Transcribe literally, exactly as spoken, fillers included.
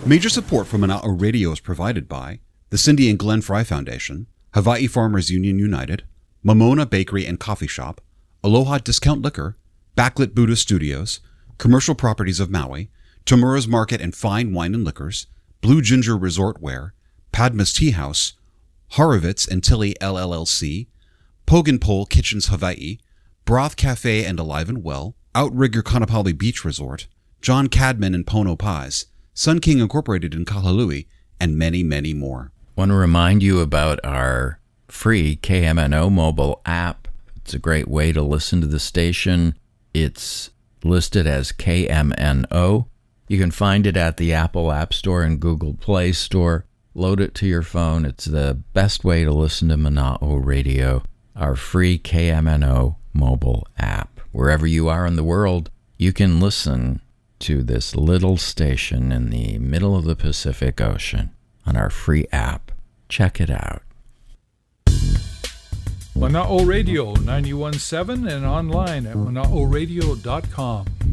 Major support for Mana'o Radio is provided by the Cindy and Glenn Fry Foundation, Hawaii Farmers Union United, Momona Bakery and Coffee Shop, Aloha Discount Liquor, Backlit Buddha Studios, Commercial Properties of Maui, Tamura's Market and Fine Wine and Liquors, Blue Ginger Resort Wear, Padma's Tea House, Horovitz and Tilly L L L C, Pogan Pole Kitchens Hawaii, Broth Cafe and Alive and Well, Outrigger Kaanapali Beach Resort, John Cadman and Pono Pies, Sun King Incorporated in Kahului, and many, many more. Want to remind you about our free K M N O mobile app. It's a great way to listen to the station. It's listed as K M N O. You can find it at the Apple App Store and Google Play Store. Load it to your phone. It's the best way to listen to Mana'o Radio, our free K M N O mobile app. Wherever you are in the world, you can listen to this little station in the middle of the Pacific Ocean on our free app. Check it out. Mana'o Radio ninety-one point seven and online at mana'o radio dot com.